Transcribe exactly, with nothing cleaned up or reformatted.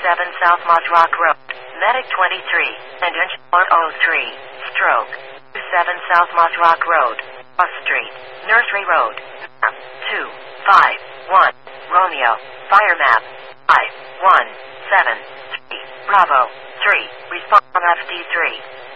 seven South Moss Rock Road, Medic twenty-three, and oh three, stroke, two seven South Moss Rock Road, Cross Street, Nursery Road, map, two five one, Romeo, fire map, five one seven three, Bravo, three, respond F D three.